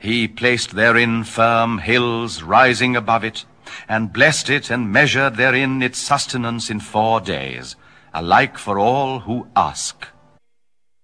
He placed therein firm hills rising above it, and blessed it, and measured therein its sustenance in 4 days, alike for all who ask.